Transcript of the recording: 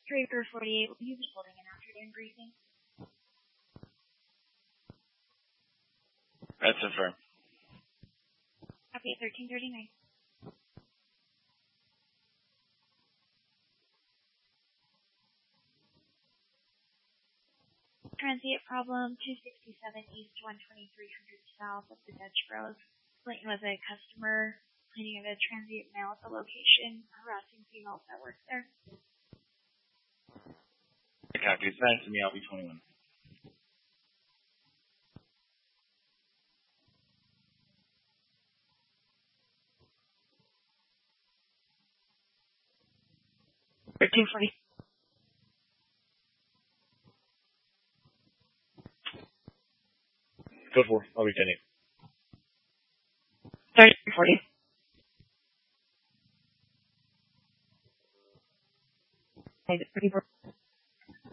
Draper 48 will be holding an afternoon briefing. That's confirmed. Copy 1339. Transient problem 267 East 12300 South of the Dutch Bros. Clinton was a customer cleaning of a transient male at the location, harassing females that work there. Copy. Send to me. I'll be 21. For 240. Code 4. I'll be 10-8. 3040. Hey, 34.